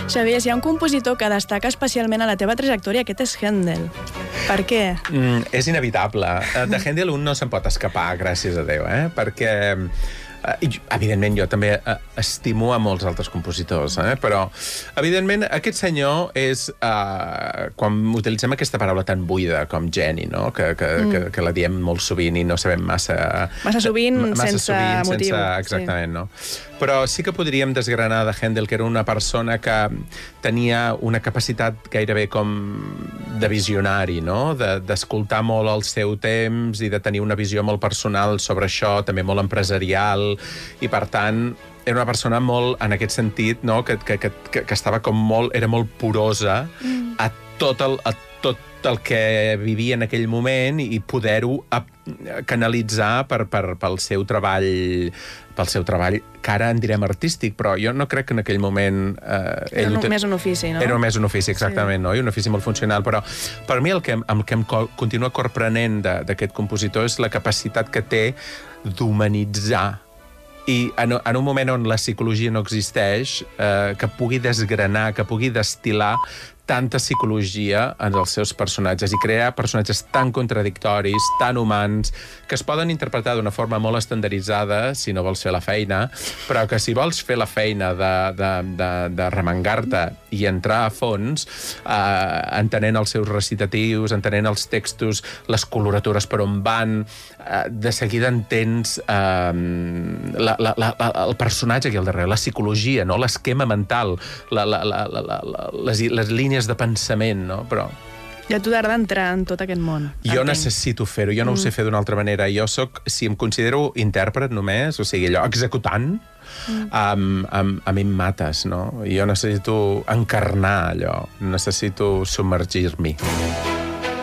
Xavier, si hi ha un compositor que destaca especialment a la teva trajectòria, aquest és Händel. Per què? És inevitable. De Händel un no se'n pot escapar, gràcies a Déu, perquè... evidentment, jo també estimo a molts altres compositors, però, evidentment, aquest senyor és... quan utilitzem aquesta paraula tan buida com geni, no? que la diem molt sovint i no sabem massa... Massa sovint sense motiu. Exactament, no? Però sí que podríem desgranar de Händel que era una persona que tenia una capacitat gairebé com de visionari, no? D'escoltar molt el seu temps i de tenir una visió molt personal sobre això, també molt empresarial, i per tant era una persona molt, en aquest sentit, no? que estava com molt, era molt porosa a tot el que vivia en aquell moment i poder-ho canalitzar pel seu treball, que ara en direm artístic, però jo no crec que en aquell moment... Era més un ofici, no? Era més un ofici, exactament, no? I un ofici molt funcional, però per mi el que em continua corprenent d'aquest compositor és la capacitat que té d'humanitzar, i en un moment on la psicologia no existeix, que pugui desgranar, que pugui destil·lar tanta psicologia en els seus personatges i crear personatges tan contradictoris, tan humans, que es poden interpretar d'una forma molt estandarditzada si no vols fer la feina, però que si vols fer la feina de remengar-te i entrar a fons, entenent els seus recitatius, entenent els textos, les coloratures per on van, de seguida entens el personatge aquí al darrere, la psicologia, no? L'esquema mental, les línies de pensament, no? Però... Ja t'ho t'agrada entrar en tot aquest món. Jo necessito fer-ho, jo no ho sé fer d'una altra manera. Jo soc, si em considero intèrpret només, o sigui, allò, executant, a mi em mates, no? Jo necessito encarnar allò, necessito submergir-m'hi.